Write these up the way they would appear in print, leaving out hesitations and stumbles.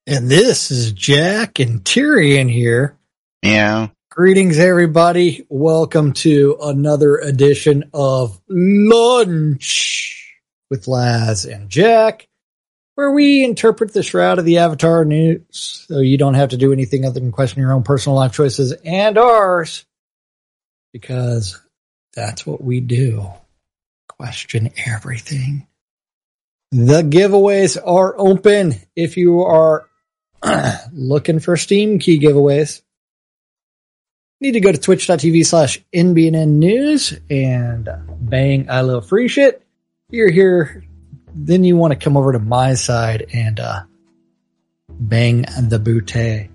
And this is Jack and Tyrion here. Yeah. Greetings, everybody. Welcome to another edition of Lunch with Laz and Jack, where we interpret the shroud of the Avatar news so you don't have to do anything other than question your own personal life choices and ours, because that's what we do. Question everything. The giveaways are open. If you are looking for Steam key giveaways, you need to go to twitch.tv/NBNN News and bang I love free shit. You're here, then you want to come over to my side and bang the bootay.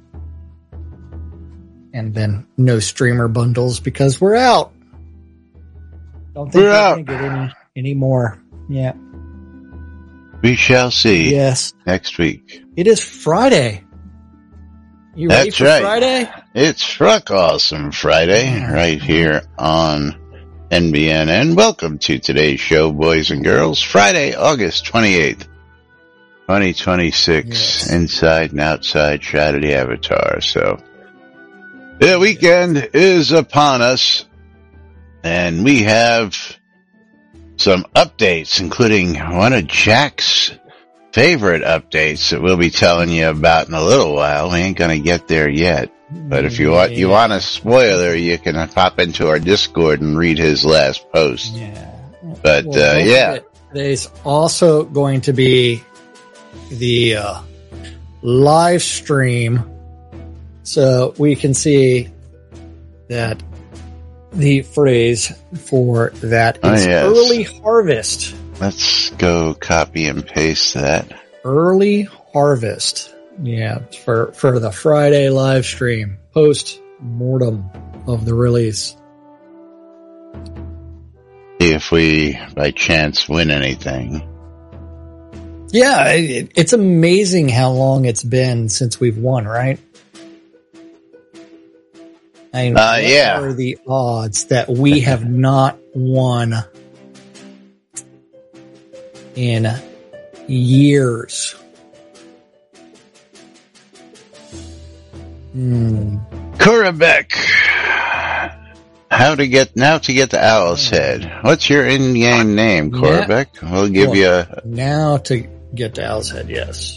And then no streamer bundles because we're out. Don't think we're going to get any more. Yeah. We shall see. Yes. Next week. It is Friday. You ready for Friday? It's Fruck Awesome Friday right here on NBNN. Welcome to today's show, boys and girls. Friday, August 28th, 2026. Yes. Inside and outside shot of the Avatar. So the weekend is upon us, and we have some updates, including one of Jack's favorite updates that we'll be telling you about in a little while. We ain't gonna get there yet, but if you want a spoiler, you can pop into our Discord and read his last post. Yeah, but there's also going to be the live stream, so we can see that the phrase for that is early harvest. Let's go copy and paste that. Early harvest. Yeah, for the Friday live stream, post-mortem of the release. See if we, by chance, win anything. Yeah, it's amazing how long it's been since we've won, right? I mean, what are the odds that we have not won in years? Kurabek, to get to Owl's Head. What's your in-game name, Kurabek? We'll give you now to get to Owl's Head. Yes.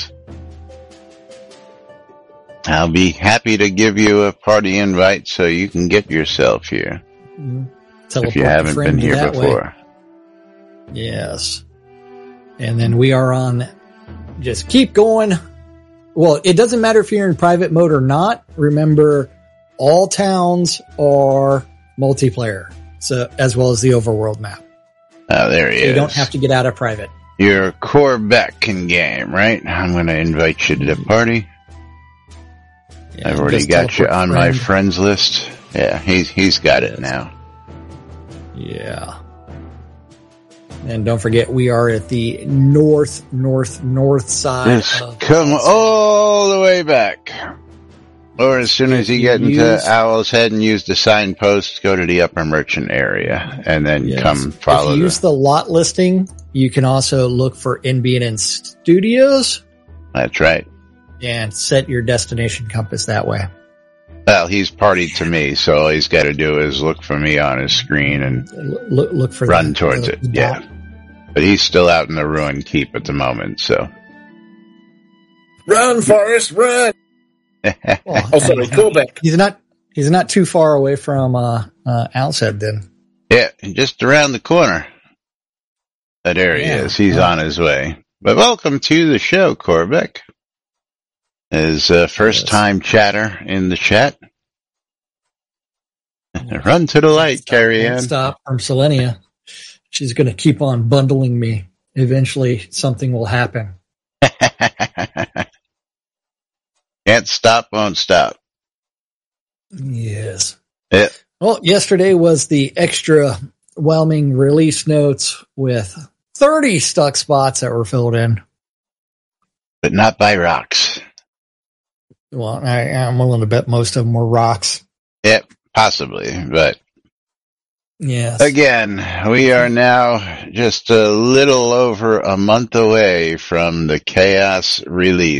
I'll be happy to give you a party invite so you can get yourself here. If you haven't been here before. Yes. And then we are on, just keep going. Well, it doesn't matter if you're in private mode or not. Remember, all towns are multiplayer, so as well as the overworld map. Oh, there he is. You don't have to get out of private. You're Korbeck in game, right? I'm going to invite you to the party. Yeah, I've already got you on my friends list. Yeah, he's got it now. Yeah. And don't forget, we are at the north side. Come all the way back. Or as soon as you get into Owl's Head and use the signpost, go to the upper merchant area and then come follow. If you use the lot listing, you can also look for NBNN Studios. That's right. And set your destination compass that way. Well, he's partied to me, so all he's got to do is look for me on his screen and look for run towards it. Yeah. But he's still out in the ruined keep at the moment, so. Run, Forrest, run! Sorry, go back. He's not too far away from Owl's Head then. Yeah, just around the corner. There he is. He's on his way. But welcome to the show, Korbeck. His first time chatter in the chat. Run to the light, Carrie Ann. Stop from Selenia. She's going to keep on bundling me. Eventually, something will happen. Can't stop, won't stop. Yes. Yeah. Well, yesterday was the extra whelming release notes with 30 stuck spots that were filled in. But not by rocks. Well, I'm willing to bet most of them were rocks. Yep, possibly, but yes. Again, we are now just a little over a month away from the Chaos release.